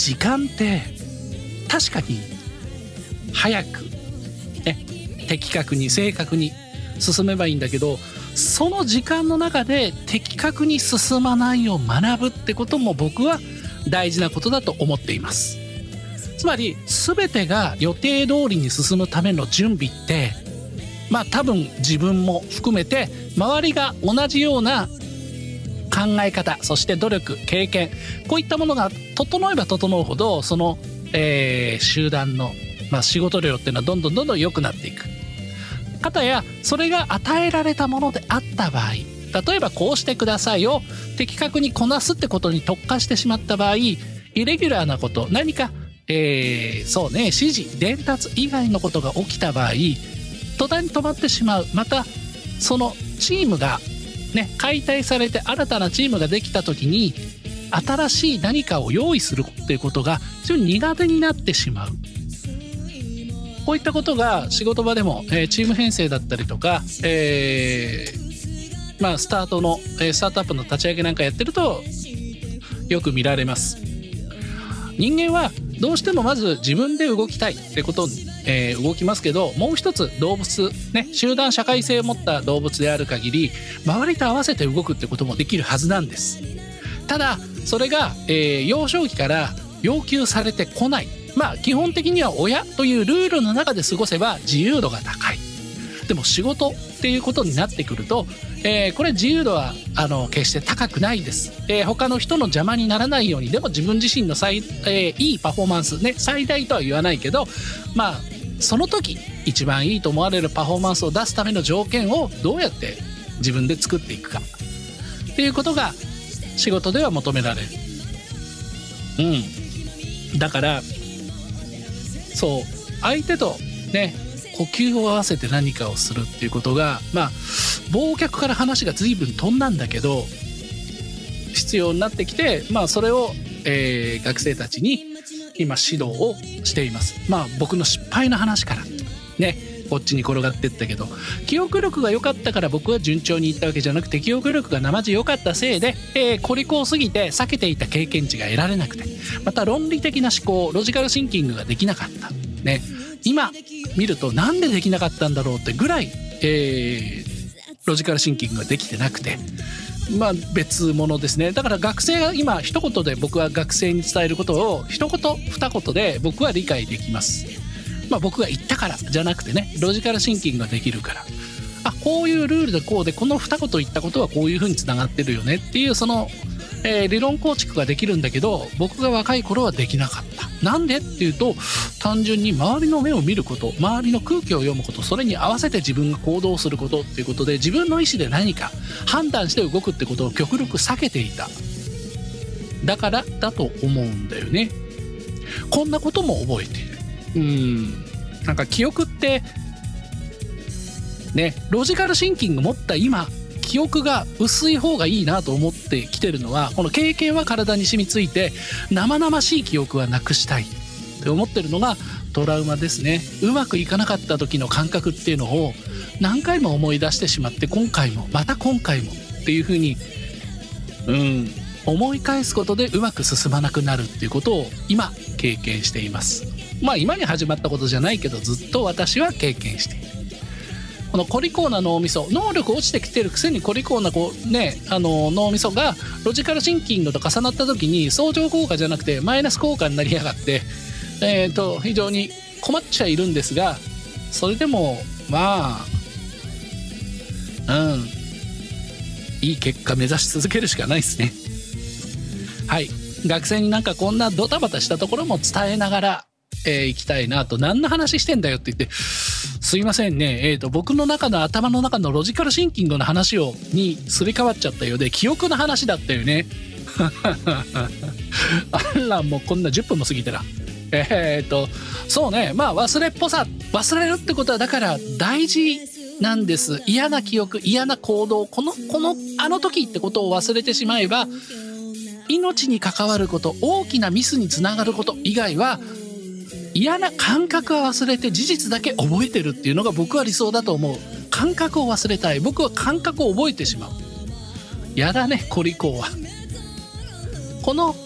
時間って確かに早くね、的確に正確に進めばいいんだけど、その時間の中で的確に進まないを学ぶってことも僕は大事なことだと思っています。つまり全てが予定通りに進むための準備って、多分自分も含めて周りが同じような考え方、そして努力、経験、こういったものが整えば整うほどその、集団の、仕事量っていうのはどんどん良くなっていく。かたやそれが与えられたものであった場合、例えばこうしてくださいを的確にこなすってことに特化してしまった場合、イレギュラーなこと、何か、指示伝達以外のことが起きた場合、途端に止まってしまう。またそのチームが解体されて新たなチームができた時に新しい何かを用意するっていうことが非常に苦手になってしまう。こういったことが仕事場でも、チーム編成だったりとか、スタートアップの立ち上げなんかやってるとよく見られます。人間はどうしてもまず自分で動きたいってことに、動きますけど、もう一つ動物、集団社会性を持った動物である限り周りと合わせて動くってこともできるはずなんです。ただそれが、幼少期から要求されてこない。基本的には親というルールの中で過ごせば自由度が高い。でも仕事っていうことになってくると、これ自由度は決して高くないです。他の人の邪魔にならないように、でも自分自身のいいパフォーマンス最大とは言わないけど、その時一番いいと思われるパフォーマンスを出すための条件をどうやって自分で作っていくかっていうことが仕事では求められる。だから相手と呼吸を合わせて何かをするっていうことが、忘却から話が随分飛んだんだけど必要になってきて、それを、学生たちに今指導をしています。僕の失敗の話からこっちに転がってったけど、記憶力が良かったから僕は順調にいったわけじゃなくて、記憶力が生地良かったせいで、コリコを過ぎて避けていた経験値が得られなくて、また論理的な思考、ロジカルシンキングができなかった今見るとなんでできなかったんだろうってぐらい、ロジカルシンキングができてなくて、別物ですね。だから学生が今一言で僕は学生に伝えることを一言二言で僕は理解できます。僕が言ったからじゃなくてロジカルシンキングができるから、こういうルールでこうで、この二言言ったことはこういう風につながってるよねっていうその、理論構築ができるんだけど、僕が若い頃はできなかった。なんでっていうと、単純に周りの目を見ること、周りの空気を読むこと、それに合わせて自分が行動することっていうことで、自分の意思で何か判断して動くってことを極力避けていた。だからだと思うんだよね。こんなことも覚えている。記憶ってロジカルシンキング持った今、記憶が薄い方がいいなと思ってきてるのは、この経験は体に染みついて生々しい記憶はなくしたいって思ってるのがトラウマですね。うまくいかなかった時の感覚っていうのを何回も思い出してしまって、今回もっていう風に思い返すことでうまく進まなくなるっていうことを今経験しています。今に始まったことじゃないけど、ずっと私は経験している。このコリコーな脳みそ、能力落ちてきてるくせにコリコーな脳みそがロジカルシンキングと重なった時に相乗効果じゃなくてマイナス効果になりやがって、非常に困っちゃいるんですが、それでもいい結果目指し続けるしかないですね。学生にこんなドタバタしたところも伝えながら行きたいなと。何の話してんだよって言って、すいませんね、僕の頭の中のロジカルシンキングの話にすり替わっちゃったようで、記憶の話だったよね。もうこんな10分も過ぎてら。忘れっぽさ、忘れるってことはだから大事なんです。嫌な記憶、嫌な行動、あの時ってことを忘れてしまえば、命に関わること、大きなミスにつながること以外は嫌な感覚は忘れて事実だけ覚えてるっていうのが僕は理想だと思う。感覚を忘れたい。僕は感覚を覚えてしまう。やだね、コリコーは。この